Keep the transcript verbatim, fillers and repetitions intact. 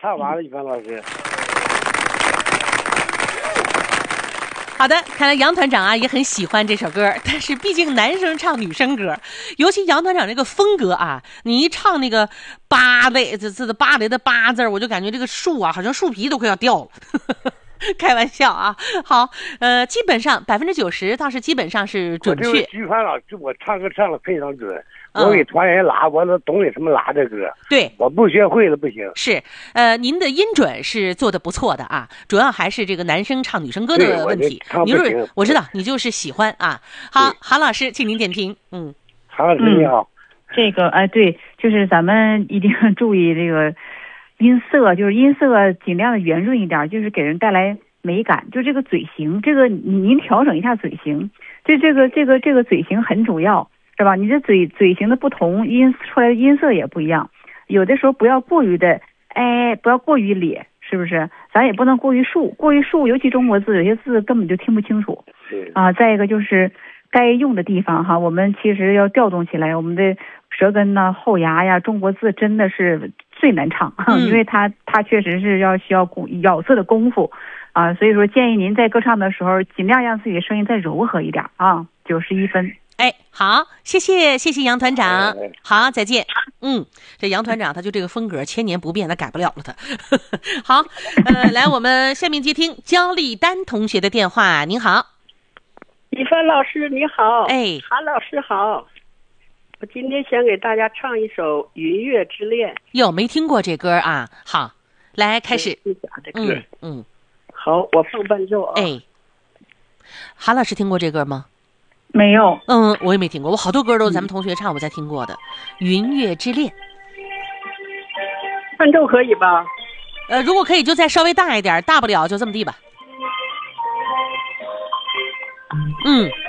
唱完了，一凡老师。 好的，看来杨团长啊也很喜欢这首歌，但是毕竟男生唱女生歌，尤其杨团长这个风格啊，你一唱那个芭蕾，这这芭蕾的芭字，我就感觉这个树啊，好像树皮都快要掉了。开玩笑啊，好，呃，基本上百分之九十倒是基本上是准确。 于凡老师，我唱歌唱的非常准。我给团员拉，我都懂得什么拉这歌。 对， 我不学会了不行。 是，呃，您的音准是做的不错的啊，主要还是这个男生唱女生歌的问题。你是我知道，你就是喜欢啊。好，韩老师，请您点评。嗯， 韩老师你好。 嗯、这个哎，对，就是咱们一定要注意这个音色，就是音色尽量的圆润一点，就是给人带来美感。就这个嘴型，这个您调整一下嘴型，这这个这个这个嘴型很主要。是吧？你这嘴嘴型的不同，音出来的音色也不一样。有的时候不要过于的，哎，不要过于咧，是不是？咱也不能过于竖，过于竖，尤其中国字，有些字根本就听不清楚。啊，再一个就是该用的地方哈，我们其实要调动起来，我们的舌根呐、后牙呀，中国字真的是最难唱，嗯、因为它它确实是要需要咬字的功夫啊。所以说，建议您在歌唱的时候，尽量让自己的声音再柔和一点啊。九十一分。 哎，好，谢谢谢谢杨团长，好，再见。嗯，这杨团长他就这个风格千年不变，他改不了了他。好，呃，来，我们下面接听焦丽丹同学的电话。您好， 一凡老师你好， 哎， 韩老师好，我今天想给大家唱一首《云月之恋》。 哟，没听过这歌啊？好，来开始。 嗯嗯， 好，我放伴奏啊。 哎，韩老师听过这歌吗？ 没有， 嗯，我也没听过，我好多歌都是咱们同学唱，我才听过的。《云月之恋》 伴奏可以吧？ 呃，如果可以，就再稍微大一点，大不了就这么地吧。嗯。